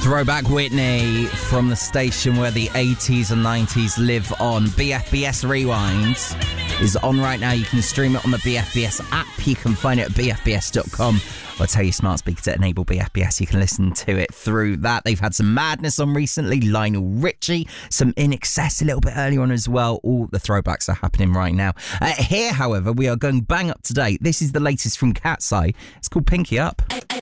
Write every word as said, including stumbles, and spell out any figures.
Throwback Whitney from the station where the eighties and nineties live on. B F B S Rewind is on right now. You can stream it on the B F B S app. You can find it at b f b s dot com. Or tell your smart speaker to enable B F B S. You can listen to it through that. They've had some madness on recently. Lionel Richie, some In Excess a little bit earlier on as well. All the throwbacks are happening right now. Uh, here, however, we are going bang up to date. This is the latest from Cat's Eye. It's called Pinky Up.